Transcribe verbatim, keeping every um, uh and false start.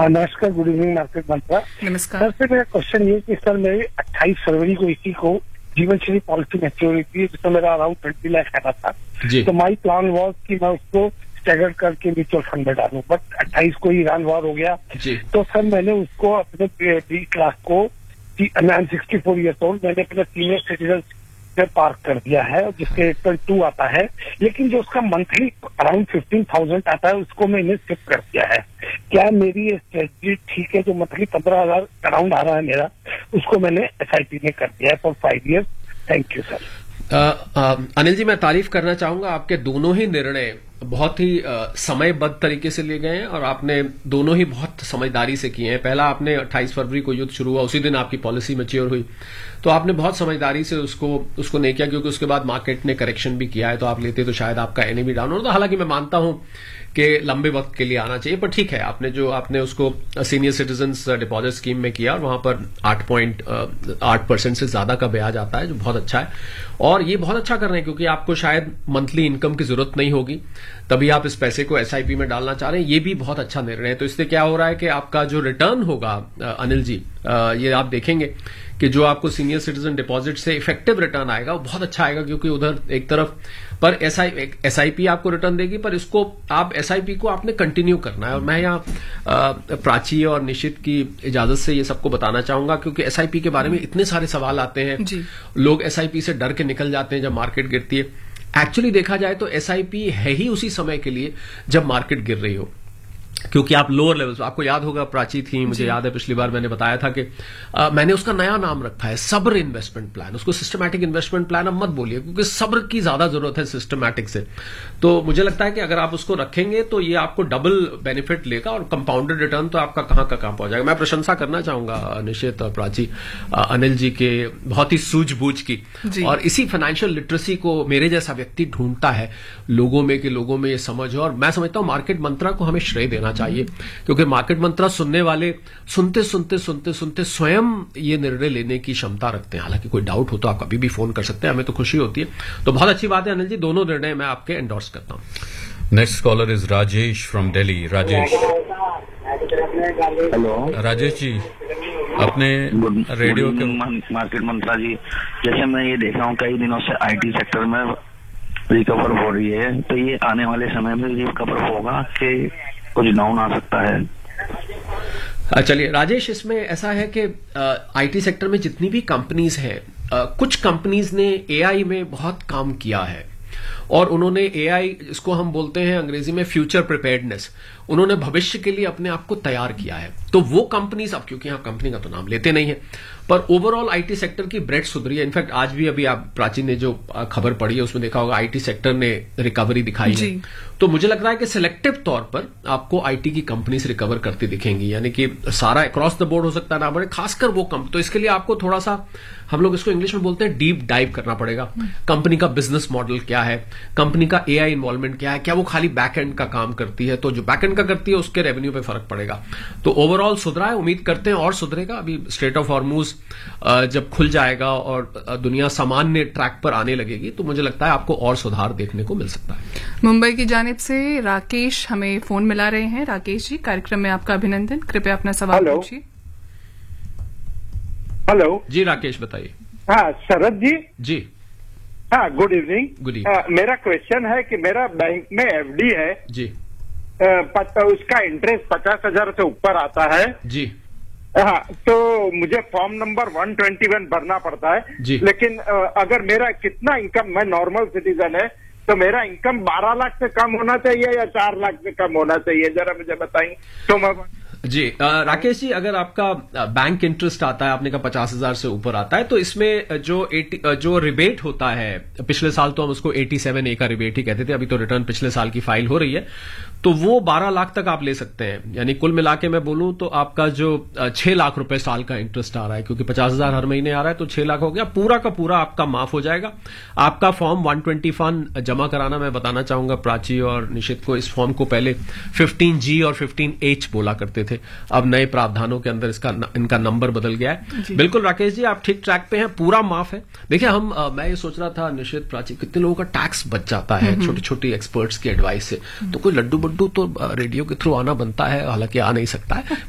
हाँ नमस्कार, good evening market मंत्रा। नमस्कार सर से मेरा क्वेश्चन ये कि सर मेरी अट्ठाईस फरवरी को इसी को जीवन श्री पॉलिसी मैच्योरिटी जिसमें मेरा अराउंड ट्वेंटी लाख आना था, तो माई प्लान वॉज कि मैं उसको स्टैगर्ड करके म्यूचुअल फंड में डालूं, बट अट्ठाईस को ईरान वॉर हो गया। तो सर मैंने उसको अपने बीस लाख को I am sixty four years old मैंने अपने सीनियर सिटीजन में पार्क कर दिया है, जिसके एट पॉइंट टू आता है, लेकिन जो उसका मंथली अराउंड फिफ्टीन थाउजेंड आता है उसको मैंने शिफ्ट कर दिया है। क्या मेरी ये स्ट्रेटजी ठीक है? जो मंथली पंद्रह हजार अराउंड आ रहा है मेरा, उसको मैंने एस आई पी में कर दिया है for five years. Thank you sir. Anil ji, मैं तारीफ करना चाहूंगा, आपके दोनों ही निर्णय बहुत ही uh, समयबद्ध तरीके से लिए गए हैं और आपने दोनों ही बहुत समझदारी से किए हैं। पहला, आपने अट्ठाईस फरवरी को युद्ध शुरू हुआ उसी दिन आपकी पॉलिसी मैच्योर हुई, तो आपने बहुत समझदारी से उसको उसको नहीं किया, क्योंकि उसके बाद मार्केट ने करेक्शन भी किया है, तो आप लेते तो शायद आपका एन ए वी डाउन होता। हालांकि मैं मानता हूं कि लंबे वक्त के लिए आना चाहिए, पर ठीक है, आपने जो आपने उसको सीनियर सिटीजन्स डिपॉजिट स्कीम में किया और वहां पर आठ पॉइंट आठ परसेंट से ज्यादा का ब्याज आता है, जो बहुत अच्छा है। और ये बहुत अच्छा कर रहे हैं, क्योंकि आपको शायद मंथली इनकम की जरूरत नहीं होगी, तभी आप इस पैसे को एस आई पी में डालना चाह रहे हैं। ये भी बहुत अच्छा निर्णय है। तो इससे क्या हो रहा है कि आपका जो रिटर्न होगा अनिल जी, ये आप देखेंगे कि जो आपको सीनियर सिटीजन डिपॉजिट से इफेक्टिव रिटर्न आएगा वो बहुत अच्छा आएगा, क्योंकि उधर एक तरफ पर एस आई पी आपको रिटर्न देगी, पर इसको आप एस आई पी को आपने कंटिन्यू करना है। और मैं यहाँ प्राची और निशित की इजाजत से ये सबको बताना चाहूंगा, क्योंकि एस आई पी के बारे में इतने सारे सवाल आते हैं, लोग एस आई पी से डर के निकल जाते हैं जब मार्केट गिरती है। एक्चुअली देखा जाए तो एस आई पी है ही उसी समय के लिए जब मार्केट गिर रही हो, क्योंकि आप लोअर लेवल, आपको याद होगा प्राची थी, मुझे याद है पिछली बार मैंने बताया था कि आ, मैंने उसका नया नाम रखा है सब्र इन्वेस्टमेंट प्लान। उसको सिस्टमैटिक इन्वेस्टमेंट प्लान अब मत बोलिए, क्योंकि सब्र की ज्यादा जरूरत है सिस्टमैटिक से। तो मुझे लगता है कि अगर आप उसको रखेंगे तो ये आपको डबल बेनिफिट लेगा, और कंपाउंडेड रिटर्न तो आपका कहां का कहां पहुंच जाएगा। मैं प्रशंसा करना चाहूंगा निशित और प्राची, अनिल जी के बहुत ही सूझबूझ की, और इसी फाइनेंशियल लिटरेसी को मेरे जैसा व्यक्ति ढूंढता है लोगों में, कि लोगों में ये समझ हो। और मैं समझता हूं मार्केट मंत्रा को हमें श्रेय देना चाहिए, क्योंकि मार्केट मंत्रा सुनने वाले सुनते सुनते सुनते सुनते स्वयं ये निर्णय लेने की क्षमता रखते हैं। हालांकि कोई डाउट हो तो आप कभी भी फोन कर सकते हैं, हमें तो खुशी होती है। तो बहुत अच्छी बात है अनिल जी, दोनों निर्णय मैं आपके एंडोर्स करता हूं। Next collar is Rajesh from Delhi. Rajesh, hello Rajesh ji, अपने रेडियो के मार्केट मंत्रा जी, जैसे मैं ये देख रहा हूँ कई दिनों से आई टी सेक्टर में रिकवर हो रही है, तो ये आने वाले समय में रिकवर होगा कि कुछ डाउन आ सकता है? चलिए राजेश, इसमें ऐसा है कि आईटी सेक्टर में जितनी भी कंपनीज हैं, कुछ कंपनीज ने एआई में बहुत काम किया है, और उन्होंने एआई, इसको हम बोलते हैं अंग्रेजी में फ्यूचर प्रिपेयर्डनेस, उन्होंने भविष्य के लिए अपने आप को तैयार किया है। तो वो कंपनीज, अब क्योंकि यहाँ कंपनी का तो नाम लेते नहीं है, पर ओवरऑल आईटी सेक्टर की ब्रेड सुधरी है। इनफैक्ट आज भी अभी आप प्राची ने जो खबर पढ़ी है उसमें देखा होगा आईटी सेक्टर ने रिकवरी दिखाई है। तो मुझे लग रहा है कि सिलेक्टिव तौर पर आपको आईटी की कंपनीज रिकवर करती दिखेंगी, यानी कि सारा अक्रॉस द बोर्ड हो सकता है ना बढ़े, खासकर वो कंपनी। तो इसके लिए आपको थोड़ा सा, हम लोग इसको इंग्लिश में बोलते हैं, डीप डाइव करना पड़ेगा। कंपनी का बिजनेस मॉडल क्या है, कंपनी का एआई इन्वॉल्वमेंट क्या है, क्या वो खाली बैक एंड का काम करती है, तो जो बैक एंड का करती है उसके रेवेन्यू पे फर्क पड़ेगा। तो ओवरऑल सुधरा है, उम्मीद करते हैं और सुधरेगा। अभी स्ट्रेट ऑफ हॉर्मुज जब खुल जाएगा और दुनिया सामान्य ट्रैक पर आने लगेगी, तो मुझे लगता है आपको और सुधार देखने को मिल सकता है। मुंबई की जानिब से राकेश हमें फोन मिला रहे हैं। राकेश जी, कार्यक्रम में आपका अभिनंदन, कृपया अपना सवाल पूछिए। हेलो जी राकेश, बताइए। हाँ शरद जी। जी हाँ, गुड इवनिंग। Good evening. मेरा क्वेश्चन है कि मेरा बैंक में एफडी है जी, आ, उसका इंटरेस्ट पचास हजार से ऊपर आता है जी। हाँ, तो मुझे form number one twenty one भरना पड़ता है जी। लेकिन अगर मेरा कितना इनकम, मैं नॉर्मल सिटीजन है, तो मेरा इनकम बारह लाख से कम होना चाहिए या चार लाख से कम होना चाहिए, जरा मुझे बताइए। तो मैं जी राकेश जी, अगर आपका बैंक इंटरेस्ट आता है, आपने कहा पचास हजार से ऊपर आता है, तो इसमें जो जो रिबेट होता है, पिछले साल तो हम उसको सत्तासी ए का रिबेट ही कहते थे, अभी तो रिटर्न पिछले साल की फाइल हो रही है, तो वो बारह लाख तक आप ले सकते हैं। यानी कुल मिला के मैं बोलूं तो आपका जो छह लाख रुपए साल का इंटरेस्ट आ रहा है, क्योंकि पचास हजार हर महीने आ रहा है, तो छह लाख हो गया, पूरा का पूरा आपका माफ हो जाएगा। आपका फॉर्म वन ट्वेंटी वन जमा कराना, मैं बताना चाहूंगा प्राची और निशित को, इस फॉर्म को पहले फिफ्टीन जी और फिफ्टीन एच बोला करते थे, अब नए प्रावधानों के अंदर इसका इनका नंबर बदल गया है। बिल्कुल राकेश जी, आप ठीक ट्रैक पे हैं, पूरा माफ है। देखिए हम आ, मैं ये सोच रहा था निशित, प्राची, कितने लोगों का टैक्स बच जाता है छोटी छोटी एक्सपर्ट्स की एडवाइस से, तो कोई लड्डू बड्डू तो रेडियो के थ्रू आना बनता है, हालांकि आ नहीं सकता है।